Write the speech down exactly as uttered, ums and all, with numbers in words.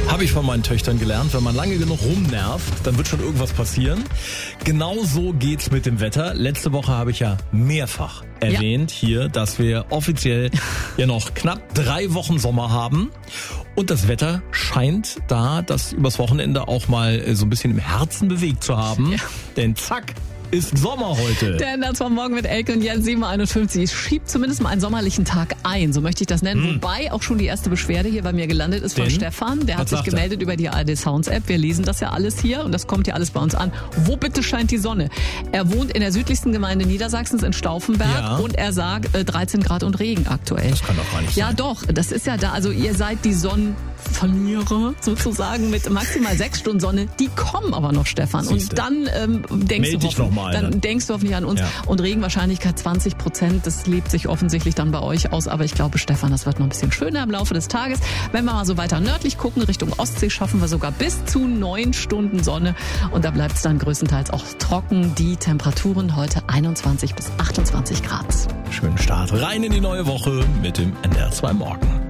Habe ich von meinen Töchtern gelernt, wenn man lange genug rumnervt, dann wird schon irgendwas passieren. Genauso geht's mit dem Wetter. Letzte Woche habe ich ja mehrfach erwähnt ja. hier, dass wir offiziell ja noch knapp drei Wochen Sommer haben. Und das Wetter scheint da das übers Wochenende auch mal so ein bisschen im Herzen bewegt zu haben. Ja. Denn zack, ist Sommer heute. Der ändert zwar morgen mit Elke und Jens sieben Uhr einundfünfzig. Es schiebt zumindest mal einen sommerlichen Tag ein, so möchte ich das nennen. Hm. Wobei auch schon die erste Beschwerde hier bei mir gelandet ist von Den? Stefan. Der hat sich gemeldet er? über die A R D Sounds App. Wir lesen das ja alles hier und das kommt ja alles bei uns an. Wo bitte scheint die Sonne? Er wohnt in der südlichsten Gemeinde Niedersachsens in Stauffenberg ja. und er sagt äh, dreizehn Grad und Regen aktuell. Das kann doch gar nicht ja, sein. Ja doch, das ist ja da. Also ihr seid die Sonnenverlierer sozusagen mit maximal sechs Stunden Sonne. Die kommen aber noch, Stefan. Siehste. Und dann ähm, denkst Meld du dich noch mal, dann ne? denkst du hoffentlich an uns. Ja. Und Regenwahrscheinlichkeit zwanzig Prozent. Das lebt sich offensichtlich dann bei euch aus. Aber ich glaube, Stefan, das wird noch ein bisschen schöner im Laufe des Tages. Wenn wir mal so weiter nördlich gucken, Richtung Ostsee, schaffen wir sogar bis zu neun Stunden Sonne. Und da bleibt es dann größtenteils auch trocken. Die Temperaturen heute einundzwanzig bis achtundzwanzig Grad. Schönen Start rein in die neue Woche mit dem N D R zwei Morgen.